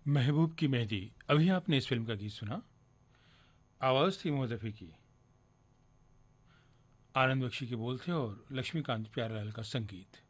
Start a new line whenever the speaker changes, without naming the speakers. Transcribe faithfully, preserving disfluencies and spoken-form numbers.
महबूब की मेहंदी। अभी आपने इस फिल्म का गीत सुना। आवाज़ थी मोहम्मद रफ़ी की, आनंद बख्शी के बोल थे और लक्ष्मीकांत प्यारेलाल का संगीत।